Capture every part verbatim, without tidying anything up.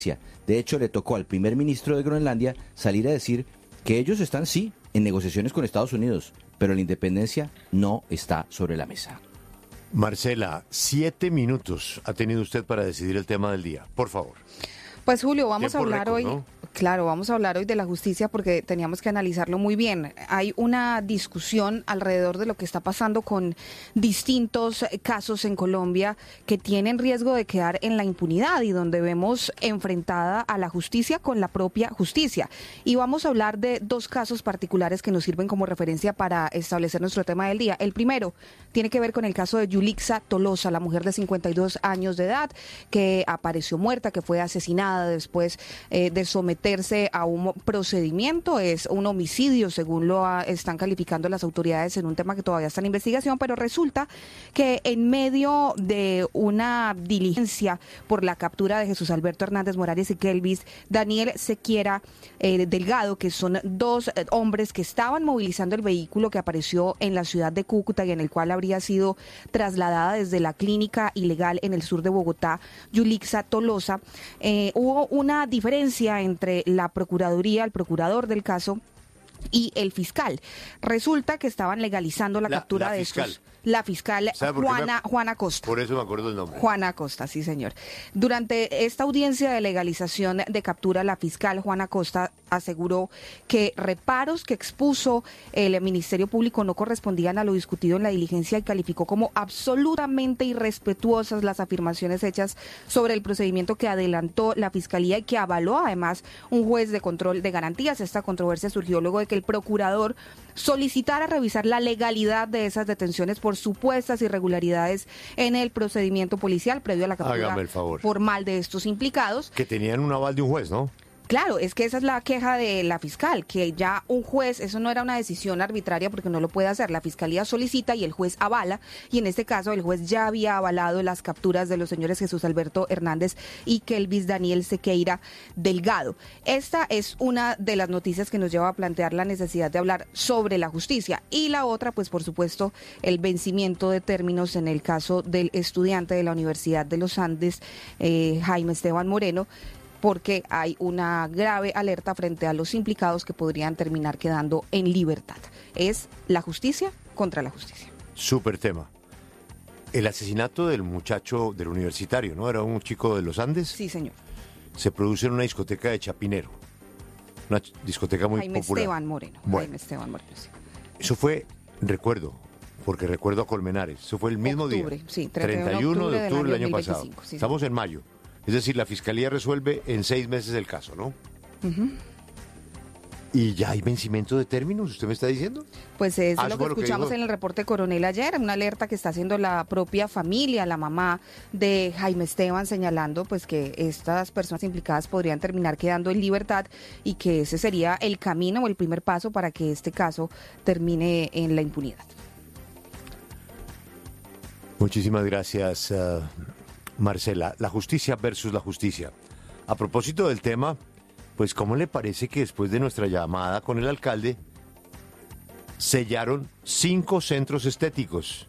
De hecho, le tocó al primer ministro de Groenlandia salir a decir que ellos están, sí, en negociaciones con Estados Unidos, pero la independencia no está sobre la mesa. Marcela, siete minutos ha tenido usted para decidir el tema del día. Por favor. Pues Julio, vamos a Tiempo hablar récord, hoy, ¿no? claro, vamos a hablar hoy de la justicia porque teníamos que analizarlo muy bien. Hay una discusión alrededor de lo que está pasando con distintos casos en Colombia que tienen riesgo de quedar en la impunidad y donde vemos enfrentada a la justicia con la propia justicia. Y vamos a hablar de dos casos particulares que nos sirven como referencia para establecer nuestro tema del día. El primero tiene que ver con el caso de Yulixa Tolosa, la mujer de cincuenta y dos años de edad que apareció muerta, que fue asesinada después eh, de someterse a un procedimiento. Es un homicidio, según lo ha, están calificando las autoridades en un tema que todavía está en investigación, pero resulta que en medio de una diligencia por la captura de Jesús Alberto Hernández Morales y Kelvis Daniel Sequiera eh, Delgado, que son dos eh, hombres que estaban movilizando el vehículo que apareció en la ciudad de Cúcuta y en el cual habría sido trasladada desde la clínica ilegal en el sur de Bogotá, Yulixa Tolosa, eh, hubo una diferencia entre la Procuraduría, el procurador del caso, y el fiscal. Resulta que estaban legalizando la, la captura la de fiscal. estos. La fiscal Juana, me... Juana Costa. Por eso me acuerdo el nombre. Juana Costa, sí señor. Durante esta audiencia de legalización de captura, la fiscal Juana Costa aseguró que reparos que expuso el Ministerio Público no correspondían a lo discutido en la diligencia y calificó como absolutamente irrespetuosas las afirmaciones hechas sobre el procedimiento que adelantó la Fiscalía y que avaló además un juez de control de garantías. Esta controversia surgió luego de que el procurador solicitara revisar la legalidad de esas detenciones por supuestas irregularidades en el procedimiento policial previo a la captura formal de estos implicados. Que tenían un aval de un juez, ¿no? Claro, es que esa es la queja de la fiscal, que ya un juez, eso no era una decisión arbitraria porque no lo puede hacer, la fiscalía solicita y el juez avala, y en este caso el juez ya había avalado las capturas de los señores Jesús Alberto Hernández y Kelvis Daniel Sequeira Delgado. Esta es una de las noticias que nos lleva a plantear la necesidad de hablar sobre la justicia, y la otra, pues por supuesto, el vencimiento de términos en el caso del estudiante de la Universidad de los Andes, eh, Jaime Esteban Moreno, porque hay una grave alerta frente a los implicados que podrían terminar quedando en libertad. Es la justicia contra la justicia. Súper tema. El asesinato del muchacho del universitario, ¿no? Era un chico de los Andes. Sí, señor. Se produce en una discoteca de Chapinero. Una discoteca muy Jaime popular. Esteban Moreno. Bueno, Jaime Esteban Moreno, sí. Eso fue, recuerdo, porque recuerdo a Colmenares. Eso fue el mismo octubre, día. Sí, treinta y uno de octubre del año pasado. Sí, Estamos en mayo. Es decir, la Fiscalía resuelve en seis meses el caso, ¿no? Uh-huh. ¿Y ya hay vencimiento de términos? ¿Usted me está diciendo? Pues es ah, lo que escuchamos que en el reporte coronel ayer, una alerta que está haciendo la propia familia, la mamá de Jaime Esteban, señalando pues que estas personas implicadas podrían terminar quedando en libertad y que ese sería el camino o el primer paso para que este caso termine en la impunidad. Muchísimas gracias, uh, Marcela. La justicia versus la justicia. A propósito del tema, pues ¿cómo le parece que después de nuestra llamada con el alcalde sellaron cinco centros estéticos?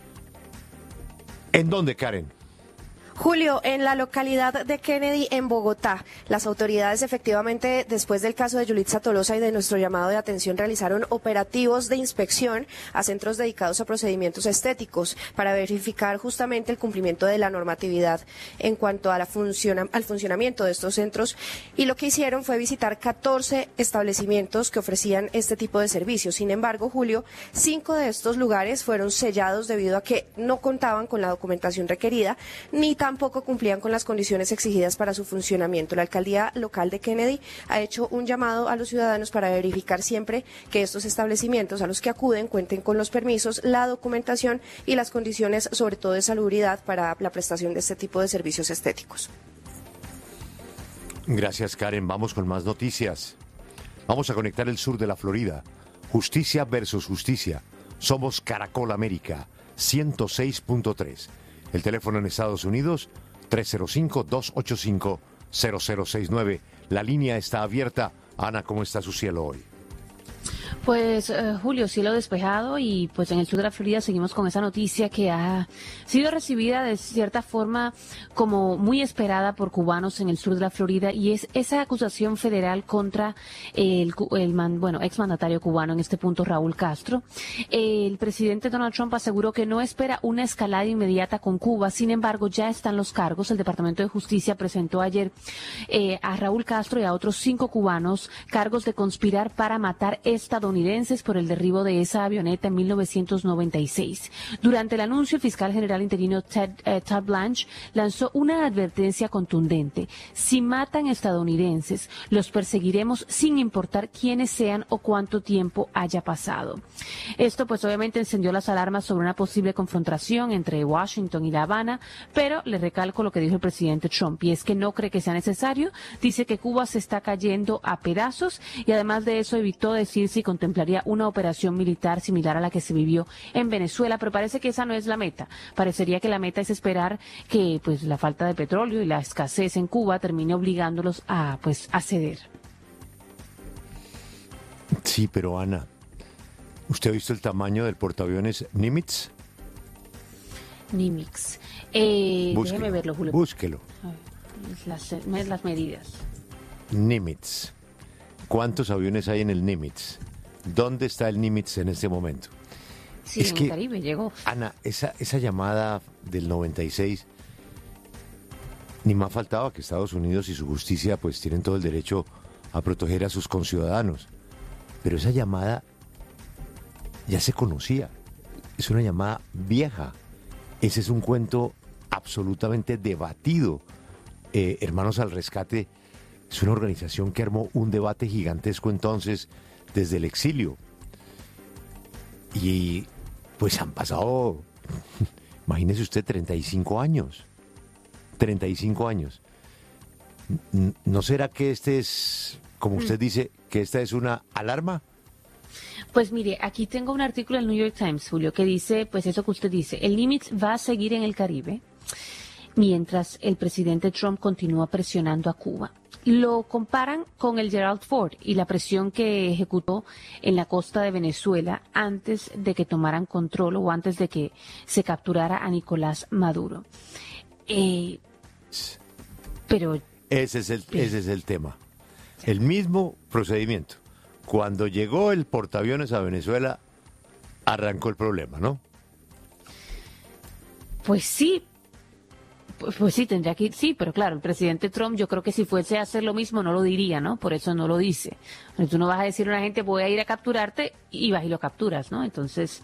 ¿En dónde, Karen? Julio, en la localidad de Kennedy, en Bogotá, las autoridades efectivamente, después del caso de Yulixa Tolosa y de nuestro llamado de atención, realizaron operativos de inspección a centros dedicados a procedimientos estéticos para verificar justamente el cumplimiento de la normatividad en cuanto a la funciona, al funcionamiento de estos centros. Y lo que hicieron fue visitar catorce establecimientos que ofrecían este tipo de servicios. Sin embargo, Julio, cinco de estos lugares fueron sellados debido a que no contaban con la documentación requerida, ni tampoco cumplían con las condiciones exigidas para su funcionamiento. La alcaldía local de Kennedy ha hecho un llamado a los ciudadanos para verificar siempre que estos establecimientos a los que acuden cuenten con los permisos, la documentación y las condiciones, sobre todo de salubridad, para la prestación de este tipo de servicios estéticos. Gracias, Karen. Vamos con más noticias. Vamos a conectar el sur de la Florida. Justicia versus justicia. Somos Caracol América, ciento seis punto tres. El teléfono en Estados Unidos, tres cero cinco, dos ocho cinco, cero cero seis nueve. La línea está abierta. Ana, ¿cómo está su cielo hoy? Pues eh, Julio, cielo despejado y pues en el sur de la Florida seguimos con esa noticia que ha sido recibida de cierta forma como muy esperada por cubanos en el sur de la Florida y es esa acusación federal contra el, el man, bueno, exmandatario cubano, en este punto Raúl Castro. El presidente Donald Trump aseguró que no espera una escalada inmediata con Cuba, sin embargo ya están los cargos. El Departamento de Justicia presentó ayer eh, a Raúl Castro y a otros cinco cubanos cargos de conspirar para matar estadounidenses por el derribo de esa avioneta en mil novecientos noventa y seis. Durante el anuncio, el fiscal general interino Ted, eh, Todd Blanche lanzó una advertencia contundente. Si matan estadounidenses, los perseguiremos sin importar quiénes sean o cuánto tiempo haya pasado. Esto pues obviamente encendió las alarmas sobre una posible confrontación entre Washington y La Habana, pero le recalco lo que dijo el presidente Trump, y es que no cree que sea necesario. Dice que Cuba se está cayendo a pedazos y además de eso evitó decir si contemplaría una operación militar similar a la que se vivió en Venezuela, pero parece que esa no es la meta. Parecería que la meta es esperar que pues la falta de petróleo y la escasez en Cuba termine obligándolos a pues a ceder. Sí, pero Ana, ¿usted ha visto el tamaño del portaaviones Nimitz? Nimitz. Eh, déjeme verlo, Julio. Búsquelo. Las, las medidas. Nimitz. ¿Cuántos aviones hay en el Nimitz? ¿Dónde está el Nimitz en este momento? Sí, es en que, el Caribe llegó. Ana, esa, esa llamada del noventa y seis, ni más faltaba que Estados Unidos y su justicia pues tienen todo el derecho a proteger a sus conciudadanos. Pero esa llamada ya se conocía. Es una llamada vieja. Ese es un cuento absolutamente debatido. Eh, Hermanos al Rescate es una organización que armó un debate gigantesco entonces desde el exilio. Y pues han pasado, imagínese usted, treinta y cinco años. treinta y cinco años. ¿No será que este es, como usted dice, que esta es una alarma? Pues mire, aquí tengo un artículo del New York Times, Julio, que dice, pues eso que usted dice, el Nimitz va a seguir en el Caribe mientras el presidente Trump continúa presionando a Cuba. Lo comparan con el Gerald Ford y la presión que ejecutó en la costa de Venezuela antes de que tomaran control o antes de que se capturara a Nicolás Maduro. Eh, pero ese es el, ese es el tema. El mismo procedimiento. Cuando llegó el portaaviones a Venezuela, arrancó el problema, ¿no? Pues sí. Pues, pues sí, tendría que ir, sí, pero claro, el presidente Trump, yo creo que si fuese a hacer lo mismo no lo diría, ¿no? Por eso no lo dice. Pero tú no vas a decir a una gente, voy a ir a capturarte, y vas y lo capturas, ¿no? Entonces,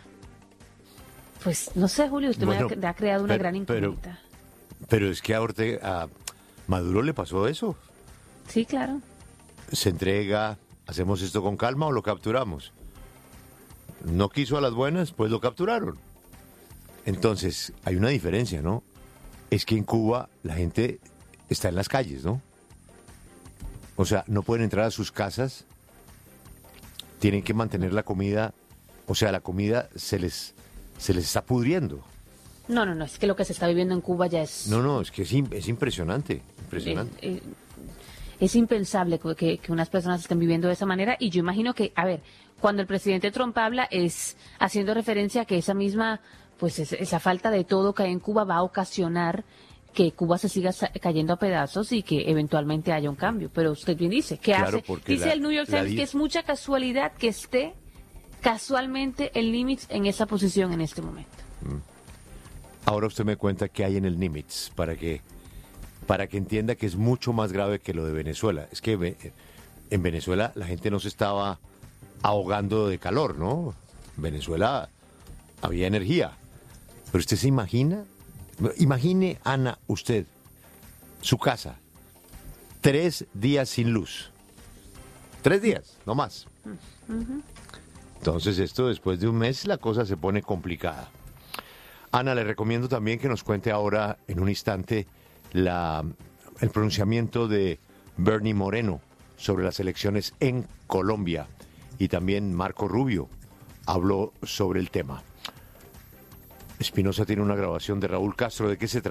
pues no sé, Julio, usted bueno, me ha, ha creado una pero, gran incógnita. Pero, pero es que a, Ortega, a Maduro le pasó eso. Sí, claro. Se entrega, hacemos esto con calma o lo capturamos. No quiso a las buenas, pues lo capturaron. Entonces, hay una diferencia, ¿no? Es que en Cuba la gente está en las calles, ¿no? O sea, no pueden entrar a sus casas, tienen que mantener la comida, o sea, la comida se les, se les está pudriendo. No, no, no, es que lo que se está viviendo en Cuba ya es... No, no, es que es, es impresionante, impresionante. Es, es, es impensable que, que unas personas estén viviendo de esa manera y yo imagino que, a ver, cuando el presidente Trump habla es haciendo referencia a que esa misma... pues esa falta de todo que hay en Cuba va a ocasionar que Cuba se siga cayendo a pedazos y que eventualmente haya un cambio. Pero usted bien dice, ¿qué claro, hace? Dice la, el New York Times la... que es mucha casualidad que esté casualmente el Nimitz en esa posición en este momento. Ahora usted me cuenta qué hay en el Nimitz para que, para que entienda que es mucho más grave que lo de Venezuela. Es que en Venezuela la gente no se estaba ahogando de calor, ¿no? Venezuela había energía. Pero usted se imagina, imagine, Ana, usted, su casa, tres días sin luz. Tres días, no más. Uh-huh. Entonces esto después de un mes la cosa se pone complicada. Ana, le recomiendo también que nos cuente ahora, en un instante, la, el pronunciamiento de Bernie Moreno sobre las elecciones en Colombia. Y también Marco Rubio habló sobre el tema. Espinosa tiene una grabación de Raúl Castro. ¿De qué se trata?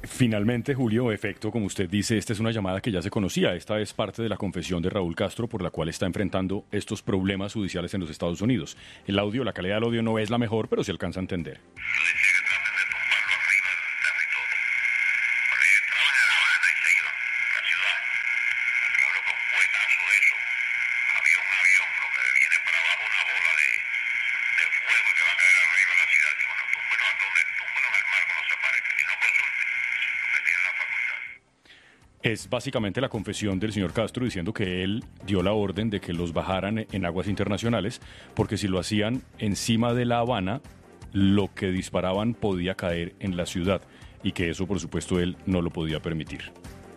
Finalmente, Julio, efecto, como usted dice, esta es una llamada que ya se conocía. Esta es parte de la confesión de Raúl Castro por la cual está enfrentando estos problemas judiciales en los Estados Unidos. El audio, la calidad del audio no es la mejor, pero se alcanza a entender. Es básicamente la confesión del señor Castro diciendo que él dio la orden de que los bajaran en aguas internacionales, porque si lo hacían encima de La Habana, lo que disparaban podía caer en la ciudad, y que eso, por supuesto, él no lo podía permitir.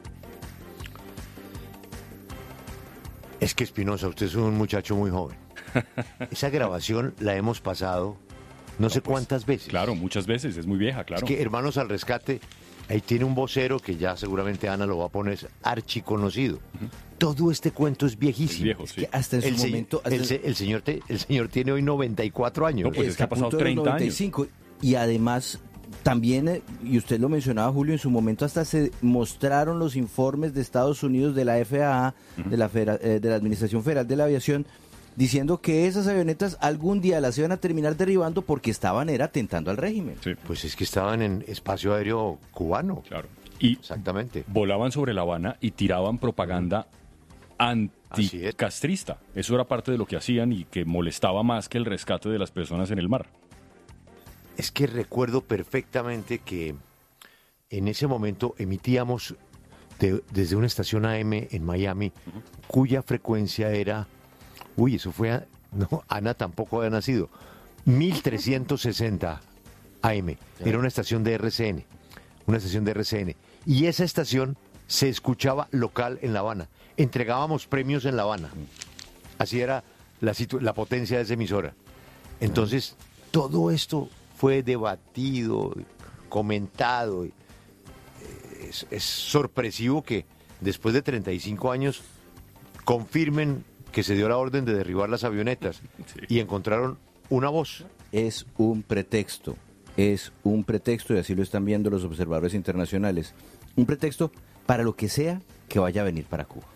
Es que, Espinosa, usted es un muchacho muy joven. Esa grabación la hemos pasado no sé cuántas veces. Claro, muchas veces, es muy vieja, claro. Es que Hermanos al Rescate, ahí tiene un vocero que ya seguramente Ana lo va a poner archiconocido. Uh-huh. Todo este cuento es viejísimo. Es viejo, es sí. que hasta en su el momento... Hasta el, el, el, señor te, el señor tiene hoy noventa y cuatro años. No, pues es que ha pasado treinta noventa y cinco, años. Y además... También, y usted lo mencionaba, Julio, en su momento hasta se mostraron los informes de Estados Unidos, de la F A A, uh-huh. de, la Federa, eh, de la Administración Federal de la Aviación, diciendo que esas avionetas algún día las iban a terminar derribando porque estaban era atentando al régimen. Sí. Pues es que estaban en espacio aéreo cubano. Claro. Y exactamente. Volaban sobre La Habana y tiraban propaganda anticastrista. Eso era parte de lo que hacían y que molestaba más que el rescate de las personas en el mar. Es que recuerdo perfectamente que en ese momento emitíamos de, desde una estación A M en Miami, uh-huh. cuya frecuencia era, uy, eso fue, a, no, Ana tampoco había nacido, mil trescientos sesenta A M. Era una estación de R C N, una estación de R C N. Y esa estación se escuchaba local en La Habana. Entregábamos premios en La Habana. Así era la, situ- la potencia de esa emisora. Entonces, todo esto fue debatido, comentado. Es, es sorpresivo que después de treinta y cinco años confirmen que se dio la orden de derribar las avionetas sí. y encontraron una voz. Es un pretexto, es un pretexto, y así lo están viendo los observadores internacionales, un pretexto para lo que sea que vaya a venir para Cuba.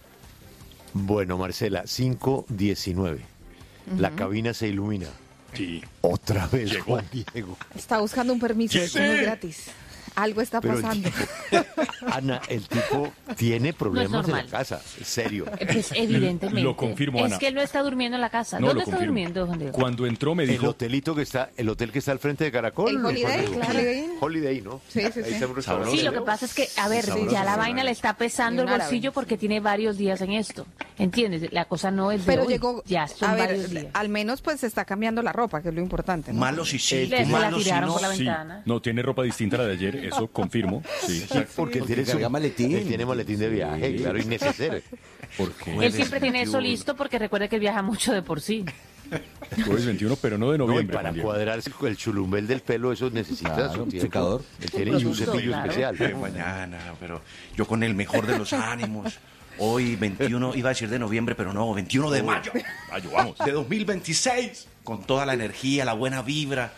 Bueno, Marcela, cinco diecinueve. Uh-huh. La cabina se ilumina. Sí. Otra vez, Llegó. Juan Diego. Está buscando un permiso, Sí. eso no es gratis. Algo está Pero el pasando. tipo- Ana, el tipo tiene problemas en la normal. casa, en serio. Pues evidentemente. Lo confirmo, Es Ana. que él no está durmiendo en la casa. No, ¿Dónde lo está confirmo. durmiendo, Juan Diego? Cuando entró me El dijo... hotelito que está, el hotel que está al frente de Caracol. El Holiday, Juan Diego. claro. Holiday Inn. Holiday, ¿no? Sí, sí, Ahí sí. está un restaurante. Sí, lo que pasa es que, a ver, Sí, ya sí, la sí. vaina le está pesando Y el un árabe. bolsillo porque tiene varios días en esto. ¿Entiendes? La cosa no es de Pero hoy, llegó, ya son a ver, varios días. al menos pues se está cambiando la ropa, que es lo importante, ¿no? Malo si sí, Le- se la malo si tiraron no. por la Sí, ventana. no, tiene ropa distinta a la de ayer, eso confirmo. Sí. Porque él tiene, carga su- maletín. él tiene maletín de viaje, Sí. claro, innecesario. Él siempre tiene eso listo porque recuerde que él viaja mucho de por sí. Jueves veintiuno, pero no de No, y noviembre. para Juan Diego. cuadrarse el chulumbel del pelo, eso necesita Claro, su un tiempo. secador. Él tiene Un su producto, cepillo claro. especial. De mañana, pero yo con el mejor de los ánimos. Hoy veintiuno, iba a decir de noviembre, pero no, veintiuno de mayo. Mayo, vamos. De dos mil veintiséis, con toda la energía, la buena vibra.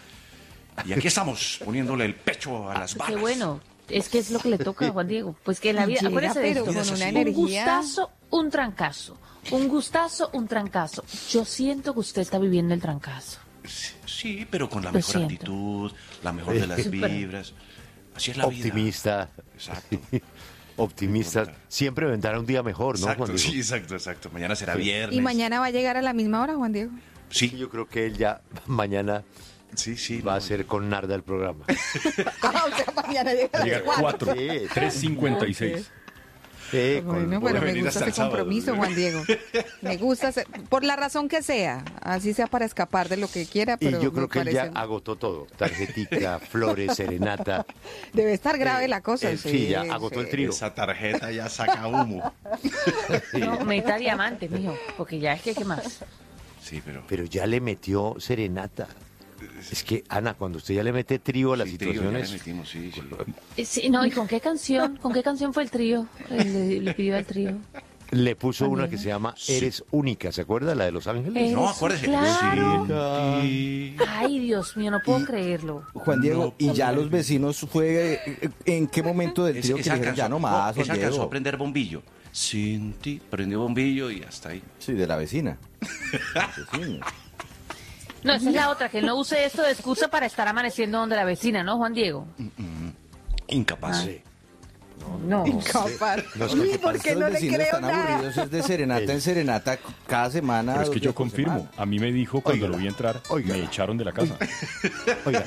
Y aquí estamos, poniéndole el pecho a las balas. Qué bueno. Es que es lo que le toca a Juan Diego. Pues que en la vida, Llega, acuérdese de pero esto. con una Un energía. gustazo, un trancazo. Un gustazo, un trancazo. Yo siento que usted está viviendo el trancazo. Sí, sí, pero con la Lo mejor siento. actitud, la mejor de las Súper. vibras. Así es la vida. Optimista. Exacto. Optimista. Siempre vendrá un día mejor, ¿no, Exacto, Juan Diego? sí, exacto, exacto. Mañana será viernes. Y mañana va a llegar a la misma hora, Juan Diego. Sí, Sí, yo creo que él ya mañana sí, sí. va no, a ser con Narda el programa. Ah, o sea, mañana llega a las Llega cuatro. cuatro, Sí. tres cincuenta y seis. Sí, con- Bueno, Voy a pero me venir gusta hasta ese el sábado. compromiso, Juan Diego. Me gusta, ese- por la razón que sea, así sea para escapar de lo que quiera, y pero yo me creo que él ya parece- agotó todo. Tarjetica, flores, serenata. debe estar grave la cosa. eh, sí, ya agotó el trío. Esa tarjeta ya saca humo. No, meta diamantes, mijo. Porque ya es que, ¿qué más? Sí, pero... Pero ya le metió serenata. Es que, Ana, cuando usted ya le mete trío a las Sí, trío, ya le situaciones... metimos, sí, sí. Eh, Sí, no, ¿y con qué canción? ¿Con qué canción fue el trío? Eh, Le, le pidió al trío. Le puso Juan una Diego. que se llama Eres Única, ¿se acuerda? La de Los Ángeles. Eres- No, acuérdese. Claro. Sí. Ay, Dios mío, no puedo creerlo. Juan Diego, No, y ya Juan los vecinos fue, eh, ¿en qué momento del Ese- trío que esa dijeron ya no alcanzó- más, Juan esa alcanzó a Diego? prender bombillo. Sin ti, prendió bombillo y hasta ahí. Sí, de la vecina. Los vecinos. No, esa es la otra, que él no use esto de excusa para estar amaneciendo donde la vecina, ¿no, Juan Diego? Incapaz. Sí. No. Incapaz. No, es Uy, que ¿por qué Los no le vecinos creo están nada? aburridos, es de serenata en serenata cada semana. Pero es dos que días yo por confirmo, semana. a mí me dijo cuando Óigala, lo vi entrar, óigala. me echaron de la casa. Oiga,